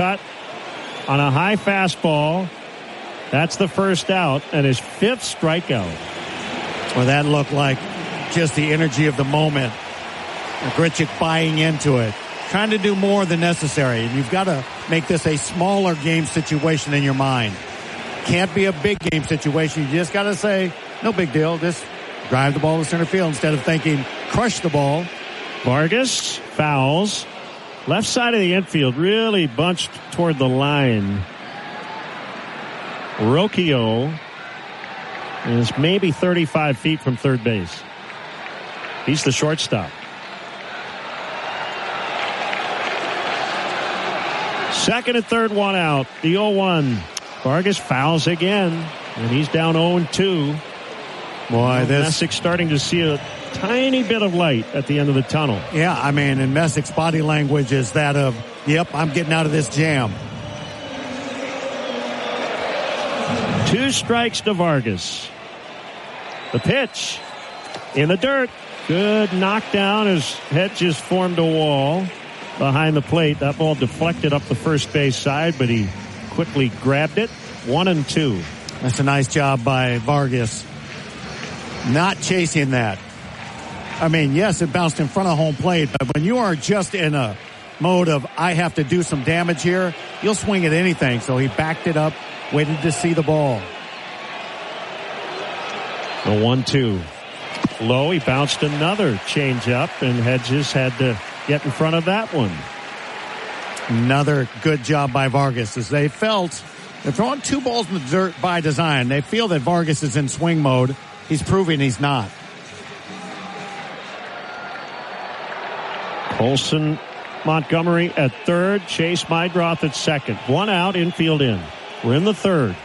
cut on a high fastball. That's the first out and his 5th strikeout. Well, that looked like just the energy of the moment. Grichuk buying into it, trying to do more than necessary. And you've got to make this a smaller game situation in your mind. Can't be a big game situation. You just got to say, no big deal. Just drive the ball to center field instead of thinking, crush the ball. Vargas fouls. Left side of the infield really bunched toward the line. Rocchio is maybe 35 feet from third base. He's the shortstop. Second and third, one out. The 0-1. Vargas fouls again, and he's down 0-2. Boy, Messick's starting to see a tiny bit of light at the end of the tunnel. Yeah, I mean, and Messick's body language is that of, yep, I'm getting out of this jam. 2 strikes to Vargas. The pitch in the dirt. Good knockdown as Hedges formed a wall behind the plate. That ball deflected up the first base side, but he quickly grabbed it. 1-2. That's a nice job by Vargas. Not chasing that. I mean, yes, it bounced in front of home plate, but when you are just in a mode of, I have to do some damage here, you'll swing at anything. So he backed it up, waited to see the ball. The 1-2. Low, he bounced another changeup, and Hedges had to get in front of that one. Another good job by Vargas as they felt they're throwing 2 balls in the dirt by design. They feel that Vargas is in swing mode. He's proving he's not. Colson Montgomery at third. Chase Meidroth at second. 1 out, infield in. We're in the third.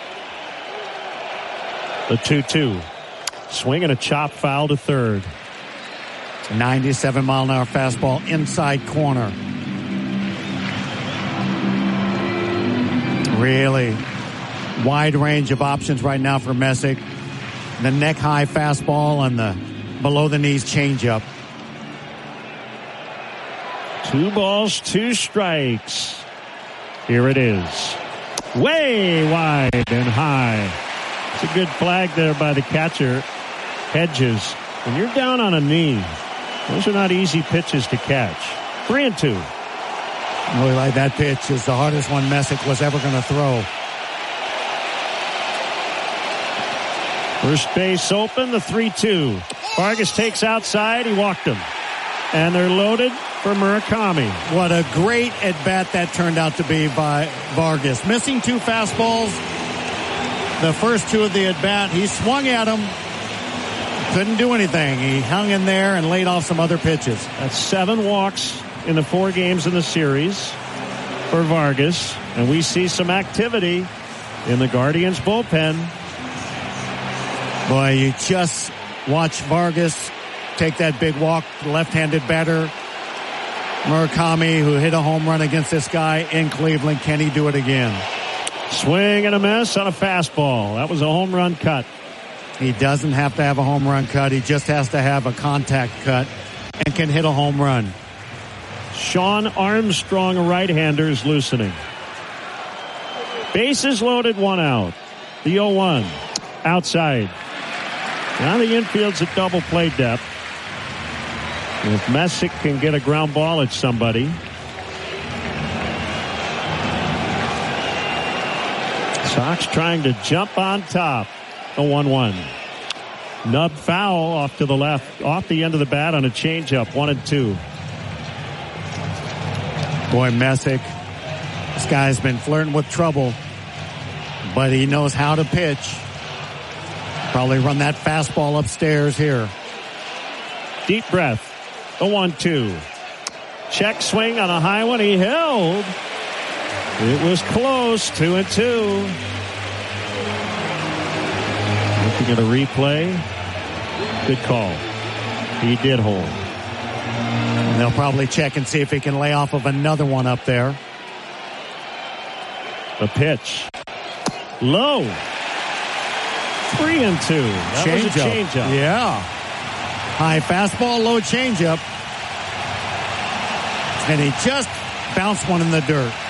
The 2-2. Swing and a chop foul to third. 97-mile-an-hour fastball inside corner. Really wide range of options right now for Messick. The neck-high fastball and the below-the-knees changeup. 2 balls, 2 strikes. Here it is. Way wide and high. It's a good flag there by the catcher, Hedges. When you're down on a knee, those are not easy pitches to catch. 3-2. Really like that pitch. Is the hardest one Messick was ever going to throw. First base open, the 3-2. Vargas takes outside. He walked him. And they're loaded for Murakami. What a great at-bat that turned out to be by Vargas. Missing 2 fastballs. The first 2 of the at-bat, he swung at him. Couldn't do anything. He hung in there and laid off some other pitches. That's 7 walks in the 4 games in the series for Vargas. And we see some activity in the Guardians bullpen. Boy, you just watch Vargas take that big walk, left-handed batter. Murakami, who hit a home run against this guy in Cleveland. Can he do it again? Swing and a miss on a fastball. That was a home run cut. He doesn't have to have a home run cut. He just has to have a contact cut and can hit a home run. Sean Armstrong, a right-hander, is loosening. Bases loaded, 1 out. The 0-1. Outside. Now the infield's at double play depth. And if Messick can get a ground ball at somebody. Sox trying to jump on top. A 1-1. Nub foul off to the left, off the end of the bat on a changeup. 1-2. Boy, Messick, this guy's been flirting with trouble, but he knows how to pitch. Probably run that fastball upstairs here. Deep breath. A 1-2. Check swing on a high one. He held. It was close. 2-2. Looking at a replay. Good call. He did hold. And they'll probably check and see if he can lay off of another one up there. The pitch. Low. 3-2. That was a changeup. Yeah. High fastball, low changeup. And he just bounced one in the dirt.